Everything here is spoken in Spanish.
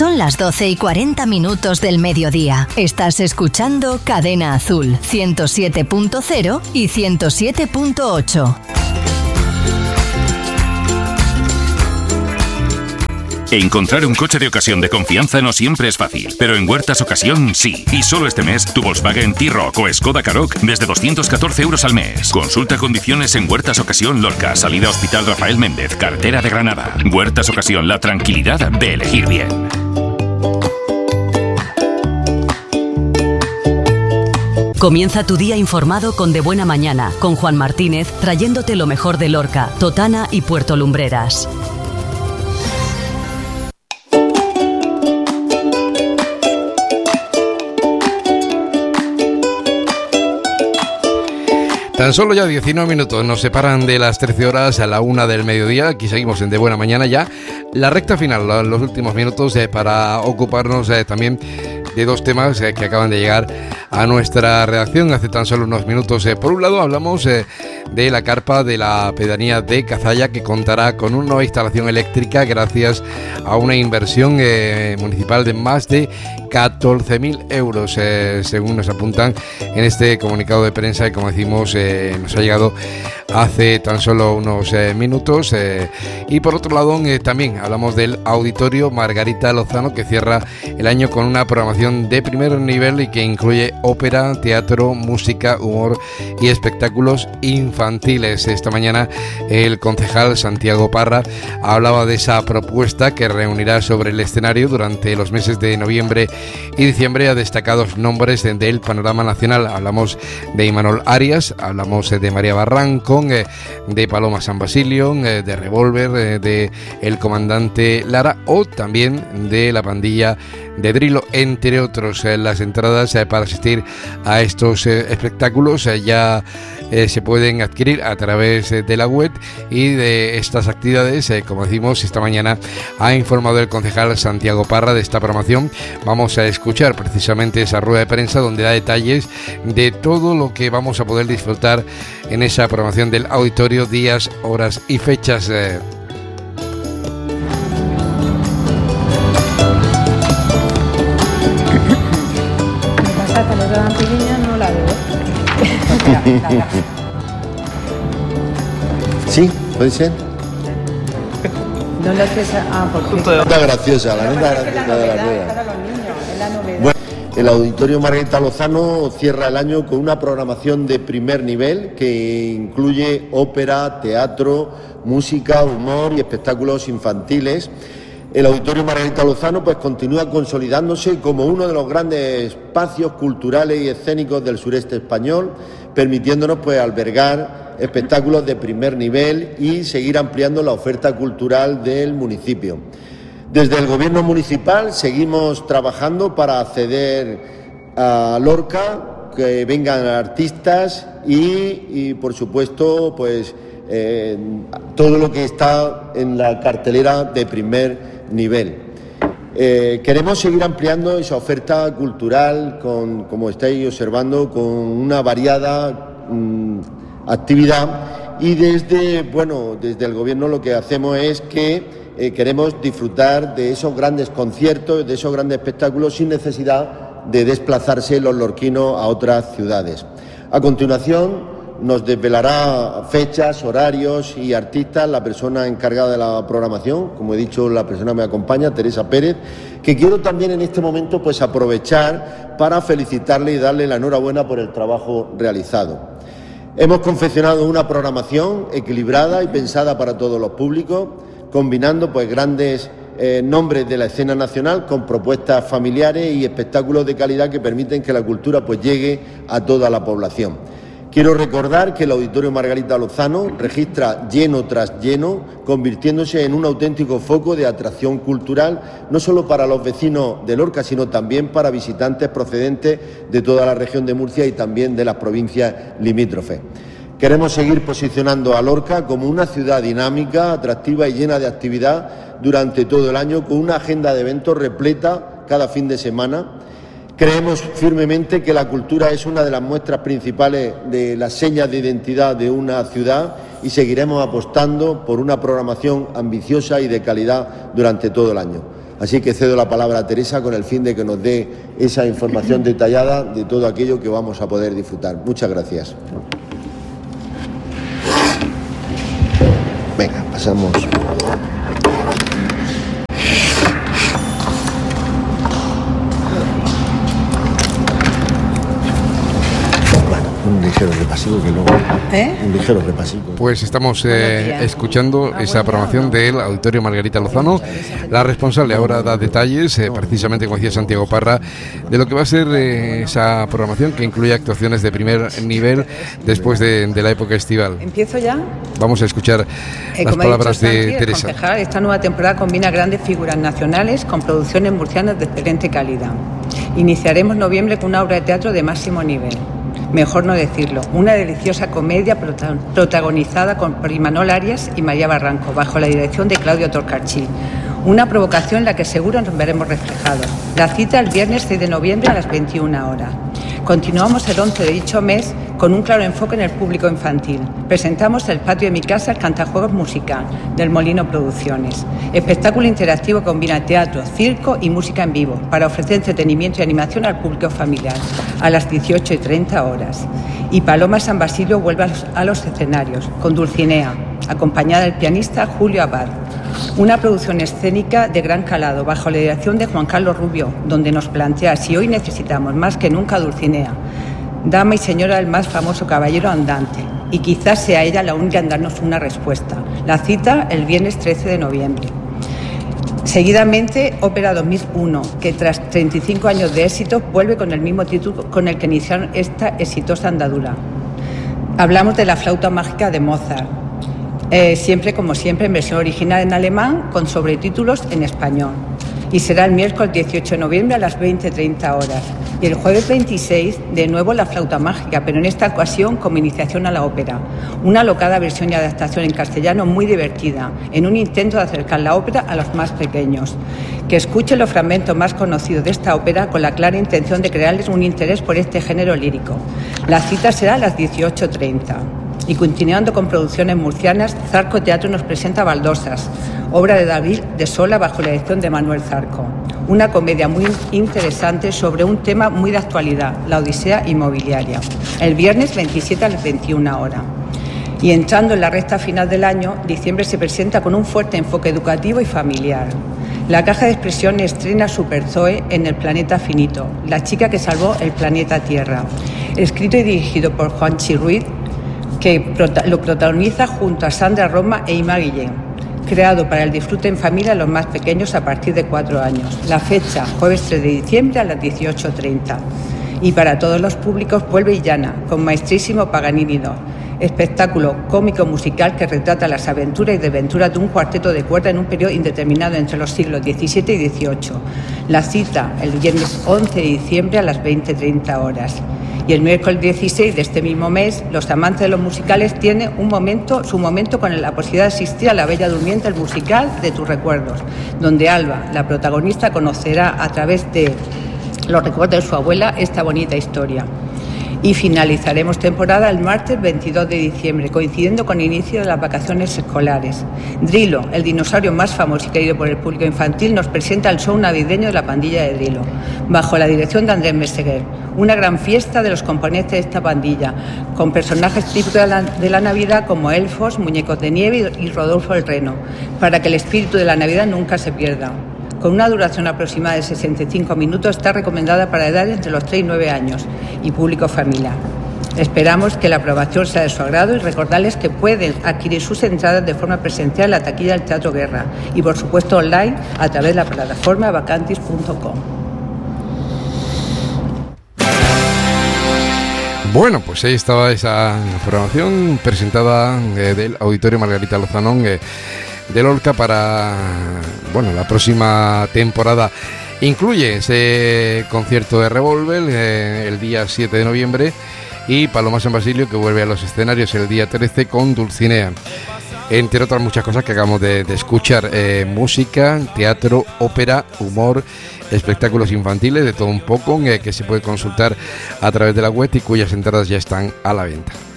Son las 12:40 del mediodía. Estás escuchando Cadena Azul, 107.0 y 107.8. Encontrar un coche de ocasión de confianza no siempre es fácil, pero en Huertas Ocasión sí. Y solo este mes, tu Volkswagen T-Roc o Skoda Karoq desde 214 euros al mes. Consulta condiciones en Huertas Ocasión Lorca, salida Hospital Rafael Méndez, carretera de Granada. Huertas Ocasión, la tranquilidad de elegir bien. Comienza tu día informado con De Buena Mañana, con Juan Martínez, trayéndote lo mejor de Lorca, Totana y Puerto Lumbreras. Tan solo ya 19 minutos nos separan de las 13 horas a la 1 del mediodía. Aquí seguimos en De Buena Mañana ya. La recta final, los últimos minutos para ocuparnos también de dos temas que acaban de llegar a nuestra redacción hace tan solo unos minutos. Por un lado hablamos de la carpa de la pedanía de Cazalla, que contará con una nueva instalación eléctrica gracias a una inversión municipal de más de 14.000 euros, según nos apuntan en este comunicado de prensa que, como decimos, nos ha llegado hace tan solo unos minutos. Y por otro lado también hablamos del Auditorio Margarita Lozano, que cierra el año con una programación de primer nivel y que incluye ópera, teatro, música, humor y espectáculos infantiles. Esta mañana el concejal Santiago Parra hablaba de esa propuesta que reunirá sobre el escenario durante los meses de noviembre y diciembre a destacados nombres del panorama nacional. Hablamos de Imanol Arias, hablamos de María Barranco, de Paloma San Basilio, de Revolver, de El Comandante Lara o también de la pandilla de Drilo, entre otros. Las entradas para asistir a estos espectáculos ya se pueden adquirir a través de la web y de estas actividades. Como decimos, esta mañana ha informado el concejal Santiago Parra de esta programación. Vamos a escuchar precisamente esa rueda de prensa donde da detalles de todo lo que vamos a poder disfrutar en esa programación del auditorio, días, horas y fechas. Sí, puede ser. No lo haces porque La nota graciosa, la nota graciosa de la rueda. Bueno, el Auditorio Margarita Lozano cierra el año con una programación de primer nivel que incluye ópera, teatro, música, humor y espectáculos infantiles. El Auditorio Margarita Lozano pues continúa consolidándose como uno de los grandes espacios culturales y escénicos del sureste español, permitiéndonos pues albergar espectáculos de primer nivel y seguir ampliando la oferta cultural del municipio. Desde el Gobierno municipal seguimos trabajando para acceder a Lorca, que vengan artistas y por supuesto pues todo lo que está en la cartelera de primer nivel. Queremos seguir ampliando esa oferta cultural como estáis observando, con una variada actividad, y desde el Gobierno lo que hacemos es que queremos disfrutar de esos grandes conciertos, de esos grandes espectáculos sin necesidad de desplazarse los lorquinos a otras ciudades. A continuación nos desvelará fechas, horarios y artistas la persona encargada de la programación, como he dicho, la persona que me acompaña, Teresa Pérez, que quiero también en este momento pues aprovechar para felicitarle y darle la enhorabuena por el trabajo realizado. Hemos confeccionado una programación equilibrada y pensada para todos los públicos, combinando pues grandes nombres de la escena nacional con propuestas familiares y espectáculos de calidad que permiten que la cultura pues llegue a toda la población. Quiero recordar que el Auditorio Margarita Lozano registra lleno tras lleno, convirtiéndose en un auténtico foco de atracción cultural, no solo para los vecinos de Lorca, sino también para visitantes procedentes de toda la región de Murcia y también de las provincias limítrofes. Queremos seguir posicionando a Lorca como una ciudad dinámica, atractiva y llena de actividad durante todo el año, con una agenda de eventos repleta cada fin de semana. Creemos firmemente que la cultura es una de las muestras principales de las señas de identidad de una ciudad y seguiremos apostando por una programación ambiciosa y de calidad durante todo el año. Así que cedo la palabra a Teresa con el fin de que nos dé esa información detallada de todo aquello que vamos a poder disfrutar. Muchas gracias. Venga, pasamos. Un ligero repasico que luego... Un ligero repasico. Pues estamos escuchando esa programación del Auditorio Margarita Lozano. La responsable ahora da detalles, precisamente como decía Santiago Parra, de lo que va a ser esa programación que incluye actuaciones de primer nivel después de la época estival. ¿Empiezo ya? Vamos a escuchar las palabras de Teresa. Concejal, esta nueva temporada combina grandes figuras nacionales con producciones murcianas de excelente calidad. Iniciaremos noviembre con una obra de teatro de máximo nivel. Mejor no decirlo, una deliciosa comedia protagonizada por Imanol Arias y María Barranco, bajo la dirección de Claudio Torcarchi. Una provocación en la que seguro nos veremos reflejados. La cita el viernes 6 de noviembre a las 21 horas. Continuamos el 11 de dicho mes con un claro enfoque en el público infantil. Presentamos El patio de mi casa, el cantajuegos musical del Molino Producciones. Espectáculo interactivo que combina teatro, circo y música en vivo para ofrecer entretenimiento y animación al público familiar a las 18:30 horas. Y Paloma San Basilio vuelve a los escenarios con Dulcinea, acompañada del pianista Julio Abad. Una producción escénica de gran calado bajo la dirección de Juan Carlos Rubio, donde nos plantea si hoy necesitamos más que nunca a Dulcinea, dama y señora del más famoso caballero andante, y quizás sea ella la única en darnos una respuesta. La cita el viernes 13 de noviembre. Seguidamente, Ópera 2001, que tras 35 años de éxito vuelve con el mismo título con el que iniciaron esta exitosa andadura. Hablamos de La flauta mágica de Mozart. Siempre, como siempre, en versión original en alemán con sobretítulos en español. Y será el miércoles 18 de noviembre a las 20:30 horas. Y el jueves 26, de nuevo La flauta mágica, pero en esta ocasión como iniciación a la ópera. Una alocada versión y adaptación en castellano muy divertida, en un intento de acercar la ópera a los más pequeños. Que escuchen los fragmentos más conocidos de esta ópera con la clara intención de crearles un interés por este género lírico. La cita será a las 18:30. Y continuando con producciones murcianas, Zarco Teatro nos presenta Baldosas, obra de David de Sola bajo la dirección de Manuel Zarco. Una comedia muy interesante sobre un tema muy de actualidad, la odisea inmobiliaria. El viernes 27 a las 21 horas. Y entrando en la recta final del año, diciembre se presenta con un fuerte enfoque educativo y familiar. La Caja de Expresión estrena Super Zoe en El planeta finito, la chica que salvó el planeta Tierra. Escrito y dirigido por Juanchi Ruiz, que lo protagoniza junto a Sandra Roma e Ima Guillén. Creado para el disfrute en familia a los más pequeños a partir de 4 años. La fecha, jueves 3 de diciembre a las 18:30. Y para todos los públicos vuelve Illana, con Maestrísimo Paganini II. Espectáculo cómico musical que retrata las aventuras y desventuras de un cuarteto de cuerda en un periodo indeterminado entre los siglos XVII y XVIII. La cita, el viernes 11 de diciembre a las 20:30 horas. Y el miércoles 16 de este mismo mes, los amantes de los musicales tienen su momento con la posibilidad de asistir a La Bella Durmiente, el musical de tus recuerdos, donde Alba, la protagonista, conocerá a través de los recuerdos de su abuela esta bonita historia. Y finalizaremos temporada el martes 22 de diciembre, coincidiendo con el inicio de las vacaciones escolares. Drilo, el dinosaurio más famoso y querido por el público infantil, nos presenta el show navideño de la pandilla de Drilo, bajo la dirección de Andrés Meseguer. Una gran fiesta de los componentes de esta pandilla, con personajes típicos de la Navidad como elfos, muñecos de nieve y Rodolfo el Reno, para que el espíritu de la Navidad nunca se pierda. Con una duración aproximada de 65 minutos, está recomendada para edades entre los 3 y 9 años y público familiar. Esperamos que la aprobación sea de su agrado y recordarles que pueden adquirir sus entradas de forma presencial en la taquilla del Teatro Guerra y, por supuesto, online a través de la plataforma vacantis.com. Bueno, pues ahí estaba esa programación presentada del Auditorio Margarita Lozano de Lorca para la próxima temporada. Incluye ese concierto de Revolver el día 7 de noviembre y Paloma San Basilio, que vuelve a los escenarios el día 13 con Dulcinea, entre otras muchas cosas que acabamos de escuchar. Música, teatro, ópera, humor, espectáculos infantiles, de todo un poco, que se puede consultar a través de la web y cuyas entradas ya están a la venta.